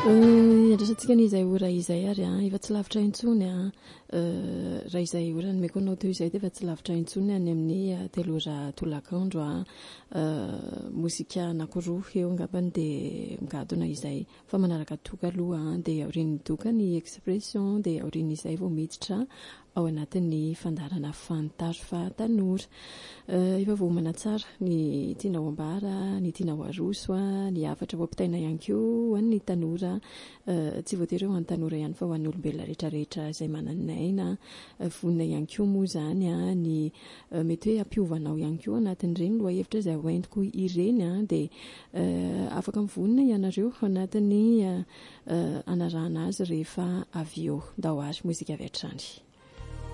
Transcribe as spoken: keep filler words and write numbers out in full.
Andrasantsika n'izay ora izay ary a efa tsy lavitra intsony a raha izay ora ny meko anao teo izay dia efa tsy lavitra intsony any amin'ny telo ora tolakandro a mozika anankiroa eo angambany dia migadona izay fa manaraka toka aloha dia aorian'ny doka ny expression dia aorian'izay vao miditra ao anatin'ny fandarana fantaro fa tanora efa voamana tsara ny tianao ambara ny tianao aroso a ny afatra voampitaina ihany koa ny tanora tsy voatery ho an'ny tanora ihany fa ho an'ny olombelona rehetrarehetra izay mananaina vonina ihany koa moa zany a ny mety hoe ampiovanao ihany koa anatin'ireny loha hevitra izay hoentiko ireny a dia afaka mivonina ianareo anatin'ny anarahana azy rehefa avy eo ndao ary mozika avy hatrany.